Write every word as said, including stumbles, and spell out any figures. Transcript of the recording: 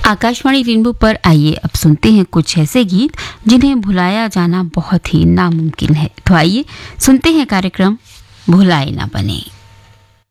Akashvani rainbow पर आइए अब सुनते हैं कुछ ऐसे गीत जिन्हें भुलाया जाना बहुत ही नामुमकिन है। तो आइए सुनते हैं कार्यक्रम भुलाए ना बने।